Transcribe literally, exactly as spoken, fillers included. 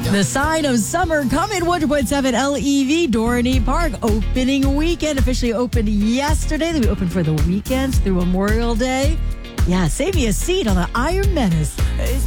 The sign of summer coming. one hundred point seven L E V, Dorney Park. Opening weekend. Officially opened yesterday. They'll be open for the weekend through Memorial Day. Yeah, save me a seat on the Iron Menace.